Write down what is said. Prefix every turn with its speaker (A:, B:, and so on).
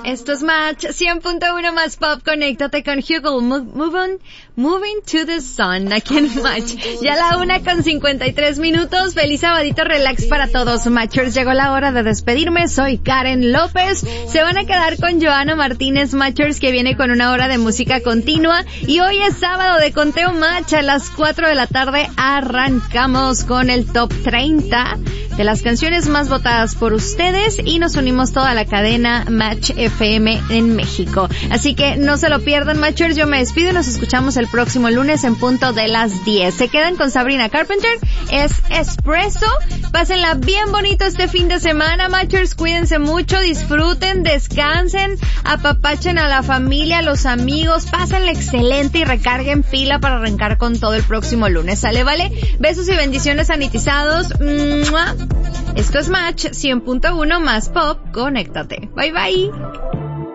A: Esto es Match 100.1 más pop. Conéctate con Hugo. Moving to the Sun. Aquí en Match. Ya la 1:53. Feliz sabadito relax para todos, Matchers. Llegó la hora de despedirme. Soy Karen López. Se van a quedar con Joana Martínez, Matchers, que viene con una hora de música continua. Y hoy es sábado de Conteo Match. A las 4 de la tarde arrancamos con el top 30 de las canciones más votadas por ustedes y nos unimos toda la cadena Match FM en México. Así que no se lo pierdan, Matchers. Yo me despido y nos escuchamos el próximo lunes en punto de las 10. Se quedan con Sabrina Carpenter. Es Espresso. Pásenla bien bonito este fin de semana, Matchers. Cuídense mucho, disfruten, descansen, apapachen a la familia, a los amigos, pásenla excelente y recarguen pila para arrancar con todo el próximo lunes. ¿Sale, vale? Besos y bendiciones sanitizados. ¡Mua! Esto es Match 100.1 más pop. Conéctate. Bye bye.